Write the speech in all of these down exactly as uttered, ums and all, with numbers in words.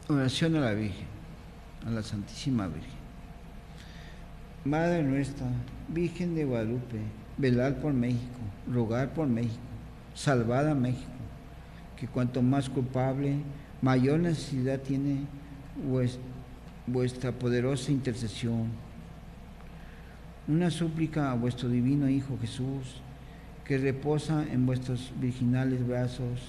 Oración a la Virgen, a la Santísima Virgen. Madre nuestra, Virgen de Guadalupe, velad por México, rogad por México, salvad a México, que cuanto más culpable, mayor necesidad tiene vuestra poderosa intercesión. Una súplica a vuestro divino Hijo Jesús, que reposa en vuestros virginales brazos,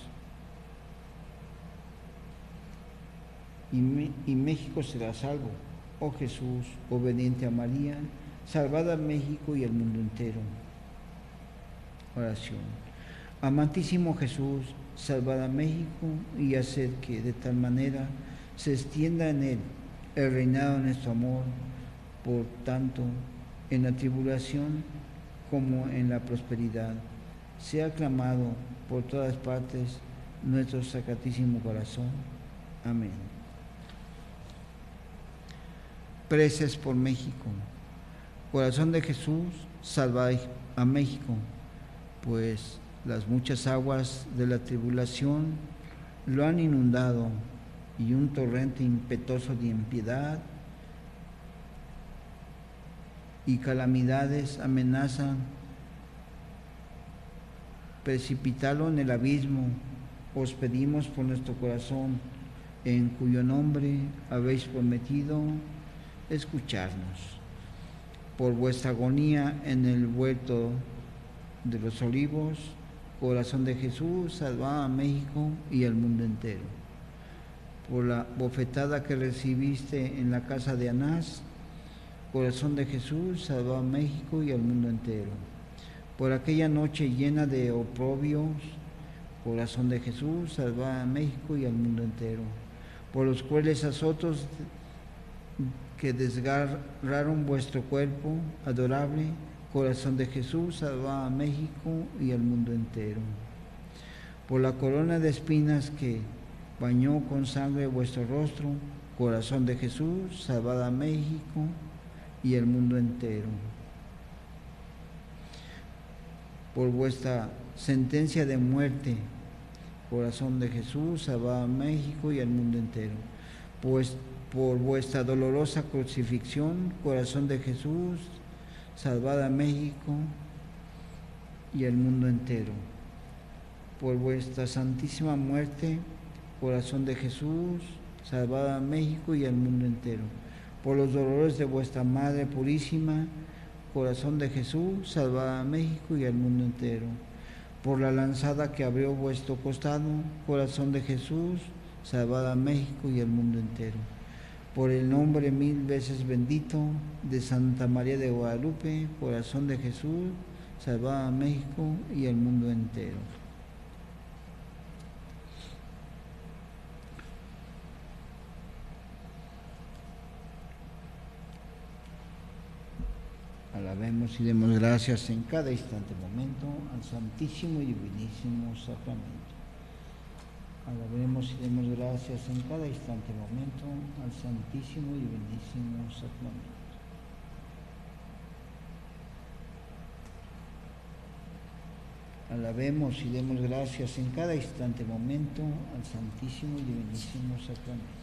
y, me, y México será salvo. Oh Jesús, obediente a María, salvad a México y al mundo entero. Oración. Amantísimo Jesús, salvad a México y haced que de tal manera se extienda en él el reinado de nuestro amor, por tanto, en la tribulación como en la prosperidad, sea aclamado por todas partes nuestro Sacratísimo Corazón. Amén. Preces por México. Corazón de Jesús, salvad a México, pues las muchas aguas de la tribulación lo han inundado y un torrente impetuoso de impiedad y calamidades amenazan precipitarlo en el abismo. Os pedimos por nuestro corazón, en cuyo nombre habéis prometido escucharnos. Por vuestra agonía en el huerto de los olivos, corazón de Jesús, salvad a México y al mundo entero. Por la bofetada que recibiste en la casa de Anás, corazón de Jesús, salvad a México y al mundo entero. Por aquella noche llena de oprobios, corazón de Jesús, salvad a México y al mundo entero. Por los crueles azotos que desgarraron vuestro cuerpo adorable, corazón de Jesús, salvad a México y al mundo entero. Por la corona de espinas que bañó con sangre vuestro rostro, corazón de Jesús, salvad a México y el mundo entero. Por vuestra sentencia de muerte, corazón de Jesús, salvad a México y al mundo entero. Pues por vuestra dolorosa crucifixión, corazón de Jesús, salvad a México y el mundo entero. Por vuestra santísima muerte, corazón de Jesús, salvad a México y al mundo entero. Por los dolores de vuestra Madre Purísima, corazón de Jesús, salvad a México y al mundo entero. Por la lanzada que abrió vuestro costado, corazón de Jesús, salvad a México y al mundo entero. Por el nombre mil veces bendito de Santa María de Guadalupe, corazón de Jesús, salvad a México y al mundo entero. Alabemos y demos gracias en cada instante momento al Santísimo y Divinísimo Sacramento. Alabemos y demos gracias en cada instante momento al Santísimo y Divinísimo Sacramento. Alabemos y demos gracias en cada instante momento al Santísimo y Divinísimo Sacramento.